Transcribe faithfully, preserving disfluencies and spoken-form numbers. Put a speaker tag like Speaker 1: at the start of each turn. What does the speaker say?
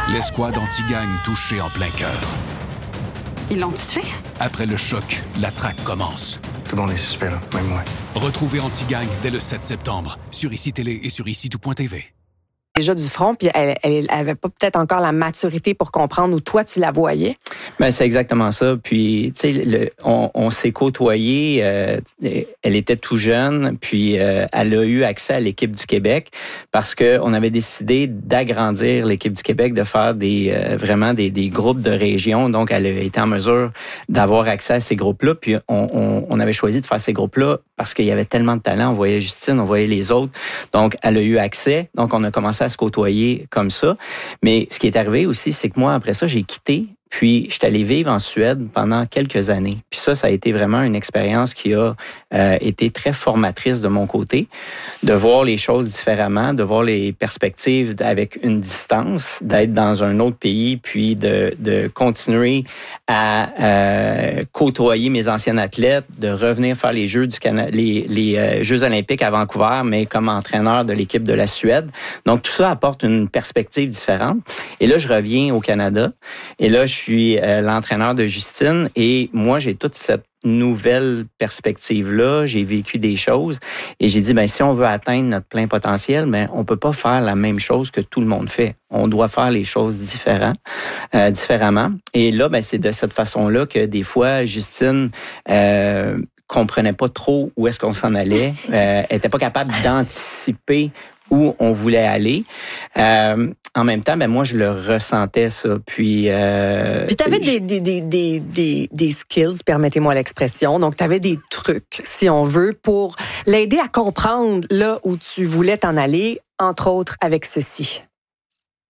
Speaker 1: L'escouade anti-gang touchée en plein cœur.
Speaker 2: Ils l'ont tué?
Speaker 1: Après le choc, la traque commence.
Speaker 3: Tout le monde est suspect, là, même moi.
Speaker 1: Retrouvez Anti-Gang dès le sept septembre sur I C I Télé et sur ici tout point t v.
Speaker 4: Déjà du front, puis elle, elle, elle avait pas peut-être encore la maturité pour comprendre où toi tu la voyais.
Speaker 5: Ben c'est exactement ça. Puis tu sais, on, on s'est côtoyés. Euh, elle était tout jeune, puis euh, elle a eu accès à l'équipe du Québec parce que on avait décidé d'agrandir l'équipe du Québec, de faire des euh, vraiment des, des groupes de régions. Donc elle a été en mesure d'avoir accès à ces groupes-là. Puis on, on, on avait choisi de faire ces groupes-là parce qu'il y avait tellement de talent. On voyait Justine, on voyait les autres. Donc elle a eu accès. Donc on a commencé à se côtoyer comme ça. Mais ce qui est arrivé aussi, c'est que moi, après ça, j'ai quitté. Puis, je suis allé vivre en Suède pendant quelques années. Puis ça, ça a été vraiment une expérience qui a euh, été très formatrice de mon côté, de voir les choses différemment, de voir les perspectives avec une distance, d'être dans un autre pays, puis de, de continuer à euh, côtoyer mes anciens athlètes, de revenir faire les Jeux du Canada, les, les euh, Jeux olympiques à Vancouver, mais comme entraîneur de l'équipe de la Suède. Donc, tout ça apporte une perspective différente. Et là, je reviens au Canada. Et là, je Je suis euh, l'entraîneur de Justine et moi, j'ai toute cette nouvelle perspective-là. J'ai vécu des choses et j'ai dit, ben si on veut atteindre notre plein potentiel, ben on peut pas faire la même chose que tout le monde fait. On doit faire les choses différentes, euh, différemment. Et là, ben c'est de cette façon-là que des fois, Justine euh, comprenait pas trop où est-ce qu'on s'en allait, euh, était pas capable d'anticiper où on voulait aller. Euh, en même temps, ben moi, je le ressentais, ça. Puis... Euh,
Speaker 4: Puis t'avais des, des, des, des, des, des skills, permettez-moi l'expression. Donc, t'avais des trucs, si on veut, pour l'aider à comprendre là où tu voulais t'en aller, entre autres avec ceci.